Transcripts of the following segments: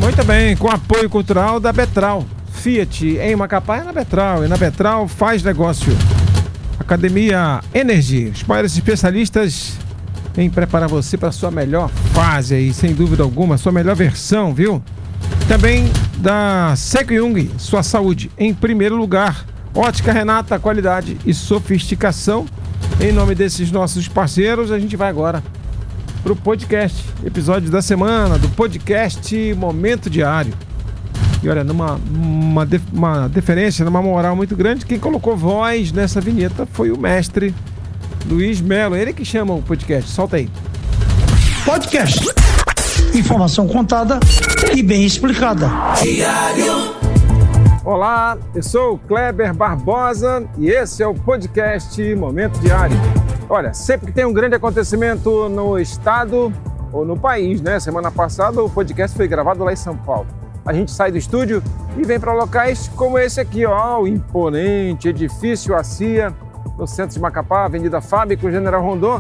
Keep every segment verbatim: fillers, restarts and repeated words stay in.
Muito bem, com apoio cultural da Betral. Fiat em Macapá é na Betral, e na Betral faz negócio. Academia Energy, os maiores especialistas em preparar você para a sua melhor fase aí, sem dúvida alguma, sua melhor versão, viu? Também da Seco Jung, sua saúde em primeiro lugar. Ótica Renata, qualidade e sofisticação. Em nome desses nossos parceiros, a gente vai agora para o podcast, episódio da semana do podcast Momento Diário. E olha, numa uma, uma deferência, numa moral muito grande, quem colocou voz nessa vinheta foi o mestre Luiz Melo, ele que chama o podcast. Solta aí. Podcast. Informação contada e bem explicada. Diário. Olá, eu sou o Kleber Barbosa e esse é o podcast Momento Diário. Olha, sempre que tem um grande acontecimento no estado ou no país, né? Semana passada o podcast foi gravado lá em São Paulo. A gente sai do estúdio e vem para locais como esse aqui, ó, o imponente edifício A C I A, no centro de Macapá, Avenida Fábrica, General Rondon.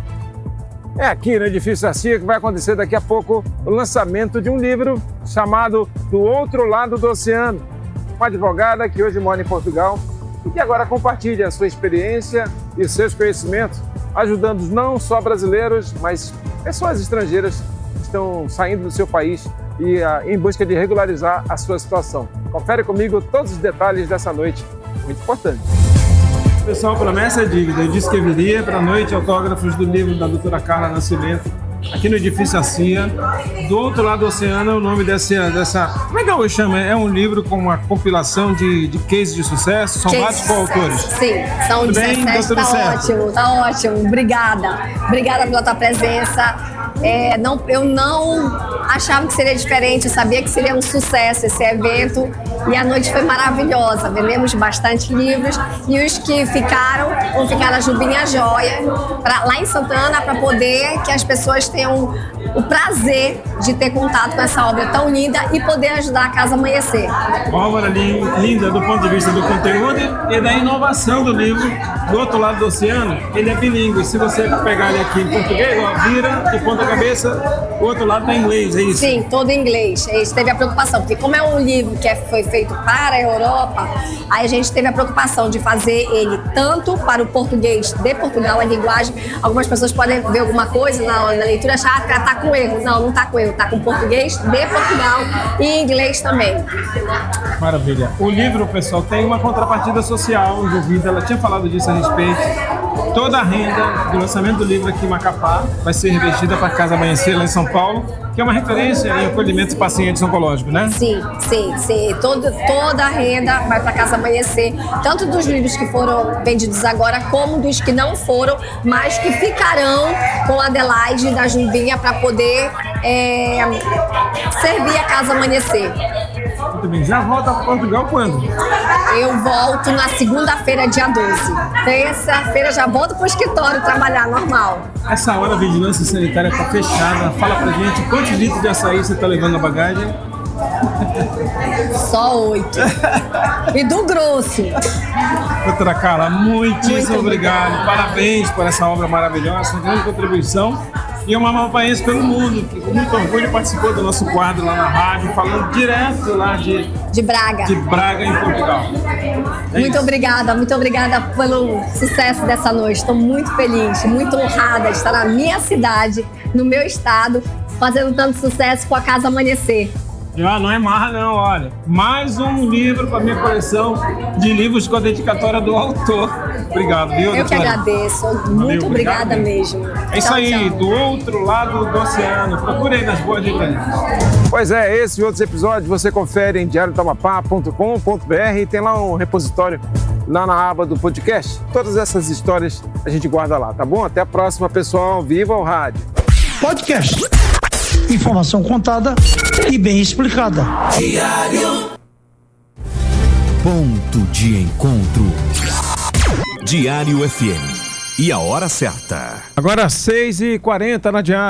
É aqui no edifício A C I A que vai acontecer daqui a pouco o lançamento de um livro chamado Do Outro Lado do Oceano. Uma advogada que hoje mora em Portugal e que agora compartilha a sua experiência e seus conhecimentos, ajudando não só brasileiros, mas pessoas estrangeiras que estão saindo do seu país e uh, em busca de regularizar a sua situação. Confere comigo todos os detalhes dessa noite, muito importante. Pessoal, promessa é dívida. Eu disse que viria para a noite autógrafos do livro da doutora Carla Nascimento, aqui no edifício A C I A. Do Outro Lado do Oceano é o nome dessa... dessa como é que eu chamo? É um livro com uma compilação de, de cases de sucesso? São vários coautores? Sim, são tudo dezessete, bem? Tá tudo tá certo. ótimo, tá ótimo. Obrigada. Obrigada pela tua presença. É, não, eu não achava que seria diferente, eu sabia que seria um sucesso esse evento e a noite foi maravilhosa. Vendemos bastante livros e os que ficaram vão ficar na Jubinha Joia, pra, lá em Santana, para poder que as pessoas tenham o prazer de ter contato com essa obra tão linda e poder ajudar a Casa Amanhecer. Uma obra linda do ponto de vista do conteúdo e da inovação do livro. Do Outro Lado do Oceano, ele é bilíngue. Se você pegar ele aqui em português, ó, vira de ponta cabeça, o outro lado está em inglês, é isso? Sim, todo em inglês. A gente teve a preocupação, porque como é um livro que é, foi feito para a Europa, aí a gente teve a preocupação de fazer ele tanto para o português de Portugal, a linguagem. Algumas pessoas podem ver alguma coisa na, na leitura e achar que está com erro. Não, não está com erro, está com português de Portugal e inglês também. Maravilha. O livro, pessoal, tem uma contrapartida social envolvida, ela tinha falado disso a respeito. Toda a renda do lançamento do livro aqui em Macapá vai ser revertida para a Casa Amanhecer, lá em São Paulo, que é uma referência em acolhimento de pacientes oncológicos, né? Sim, sim, sim. Todo, toda a renda vai para a Casa Amanhecer, tanto dos livros que foram vendidos agora, como dos que não foram, mas que ficarão com a Adelaide da Jumbinha para poder é, servir a Casa Amanhecer. Muito bem. Já volta para Portugal quando? Eu volto na segunda-feira, dia doze. Terça-feira já volto para o escritório trabalhar normal. Essa hora a vigilância sanitária está fechada. Fala pra gente quantos litros de açaí você está levando na bagagem? Só oito. E do grosso. Doutora Carla, muitíssimo Muito obrigado. obrigada. Parabéns por essa obra maravilhosa, uma grande contribuição. E uma mapaense pelo mundo, que com muito orgulho participou do nosso quadro lá na rádio, falando direto lá de, De Braga. de Braga, em Portugal. É Muito isso. obrigada, muito obrigada pelo sucesso dessa noite. Estou muito feliz, muito honrada de estar na minha cidade, no meu estado, fazendo tanto sucesso com a Casa Amanhecer. Ah, não é marra não, olha. Mais um livro para minha coleção de livros com a dedicatória do autor. Obrigado, viu, Eu que doutora? agradeço, muito Valeu, obrigada obrigado. mesmo. É isso Tchau, aí, tchau. Do Outro Lado do Oceano. Procure aí nas boas livros. Pois é, esse e outros episódios você confere em diário tamapá ponto com ponto b r e tem lá um repositório lá na aba do podcast. Todas essas histórias a gente guarda lá, tá bom? Até a próxima, pessoal. Viva o rádio! Podcast. Informação contada e bem explicada. Diário. Ponto de encontro. Diário F M. E a hora certa. Agora seis e quarenta na diária.